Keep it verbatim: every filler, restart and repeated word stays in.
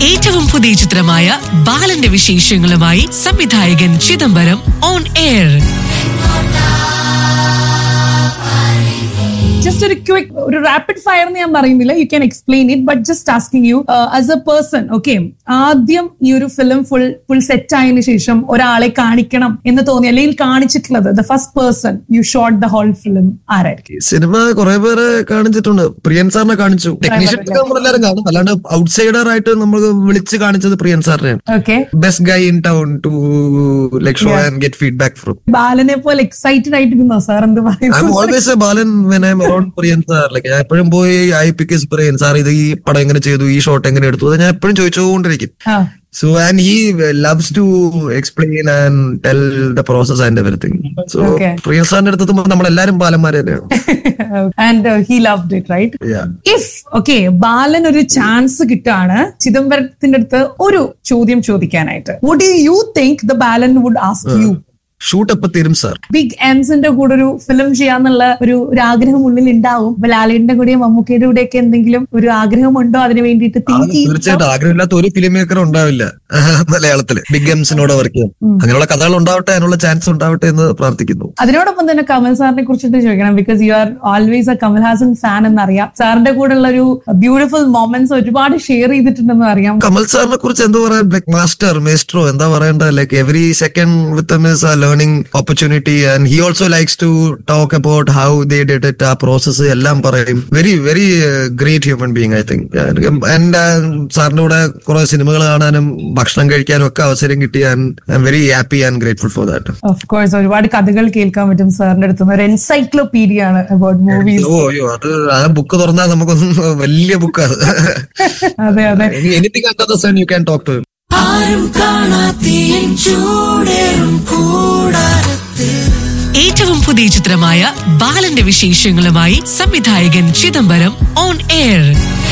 ഏറ്റവും പുതിയ ചിത്രമായ ബാലന്റെ വിശേഷങ്ങളുമായി സംവിധായകൻ Chidambaram on air. Just a quick, rapid fire എന്ന് ഞാൻ പറയുന്നില്ല, you can explain it, but just asking you as A person. Okay, ആദ്യം ഈ ഒരു ഫിലിം ഫുൾ ഫുൾ സെറ്റ് ആയതിനു ശേഷം ഒരാളെ കാണിക്കണം എന്ന് തോന്നി, അല്ലെങ്കിൽ കാണിച്ചിട്ടുള്ളത് the first person you shot the whole film ആരായിരിക്കും? സിനിമ കുറെ പേരെ കാണിച്ചിട്ടുണ്ട്. പ്രിയൻ സാറിനെ കാണിച്ചു. ടെക്നീഷ്യൻ നമ്മളെല്ലാരും കാണും, അല്ലാണ്ട് ഔട്ട്സൈഡർ ആയിട്ട് നമ്മൾ വിളിച്ച് കാണിച്ചത് പ്രിയൻ സാറിനെയാണ്. Okay, best Guy in town to like show and get feedback from. ബാലനെ പോലെ എക്സൈറ്റഡ് ആയിട്ടിരുന്നോ സാർ? എന്ത് പറയുന്നു? I am always A Balan when I am around Priyan sir. Like ഞാൻ എപ്പോഴും പോയി ഐ പിക്ക് പ്രിയൻ സാർ, ഇത് ഈ പടം എങ്ങനെ ചെയ്തു, ഈ ഷോട്ട് എങ്ങനെ എടുത്തു, അത് ഞാൻ എപ്പോഴും ചോദിച്ചുകൊണ്ടിരിക്കും. So and he loves to explain and tell the process and everything. So Priyan sir അടുത്ത് നമ്മൾ എല്ലാരും ബാലന്മാരെ തന്നെയാണ്. And uh, he loved it, right? Yeah. If okay, ബാലൻ ഒരു ചാൻസ് കിട്ടാണ് ചിദംബരത്തിന്റെ അടുത്ത് ഒരു ചോദ്യം ചോദിക്കാനായിട്ട്, what do you think the Balan would ask uh. you? Shoot എപ്പോ തീരും സാർ? ബിഗ് എംസിന്റെ കൂടെ ഒരു ഫിലിം ചെയ്യാന്നുള്ള ഒരു ഒരു ആഗ്രഹം ഉള്ളിൽ ഉണ്ടാവും. ലാലേട്ടന്റെ കൂടെയും മമ്മൂക്കയുടെ കൂടെ ഒക്കെ എന്തെങ്കിലും ഒരു ആഗ്രഹമുണ്ടോ അതിന് വേണ്ടിയിട്ട്? തീർച്ചയായിട്ടും ആഗ്രഹമില്ലാത്ത ഒരു ഫിലിം മേക്കർ ഉണ്ടാവില്ല മലയാളത്തില് ബിഗ് എംസിനോട് വർക്ക് ചെയ്യാൻ. അങ്ങനെയുള്ള കഥകൾ ഉണ്ടാവട്ടെ, അതിനുള്ള ചാൻസ് ഉണ്ടാവട്ടെ എന്ന് പ്രാർത്ഥിക്കുന്നു. അതിനോടൊപ്പം തന്നെ കമൽ സാറിനെ കുറിച്ചിട്ട് ചോദിക്കണം, because you are always A Kamal Haasan fan എന്നറിയാം. സാറിന്റെ കൂടെ ഉള്ള ഒരു ബ്യൂട്ടിഫുൾ മൊമെന്റ്സ് ഒരുപാട് ഷെയർ ചെയ്തിട്ടുണ്ടെന്ന് അറിയാം. കമൽ സാറിനെ കുറിച്ച് എന്താ പറയാ, ലൈക് മാസ്റ്റർ മേസ്ട്രോ എന്താ പറയണ്ട, like every second with him is A learning opportunity, and he also likes to talk about how they did it, ആ പ്രോസസ് എല്ലാം പറയും. Very very great human being I think. And സാറിന്റെ കൂടെ കുറെ സിനിമകൾ കാണാനും ഭക്ഷണം കഴിക്കാനും ഒക്കെ അവസരം കിട്ടി. And I am very happy and grateful for that. Of course ഒരുപാട് കഥകൾ കേൾക്കാൻ പറ്റും സാറിന്റെ അടുത്ത്. ഒരു എൻസൈക്ലോപീഡിയ ആണ് അബൌട്ട് മൂവീസ്. ഓ അയ്യോ, അത് ആ ബുക്ക് തുറന്നാൽ നമുക്കൊന്നും വലിയ ബുക്കാണ്. അതെ അതെ, anything under the sun you can talk to him. ഏറ്റവും പുതിയ ചിത്രമായ ബാലന്റെ വിശേഷങ്ങളുമായി സംവിധായകൻ ചിദംബരം ഓൺ എയർ.